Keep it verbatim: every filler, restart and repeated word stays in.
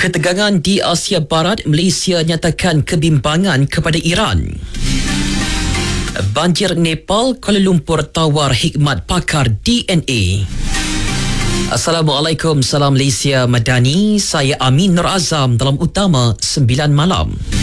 Ketegangan di Asia Barat, Malaysia nyatakan kebimbangan kepada Iran. Banjir Nepal, Kuala Lumpur tawar hikmat pakar D N A. Assalamualaikum, salam Malaysia Madani. Saya Amin Nur Azam dalam Utama sembilan Malam.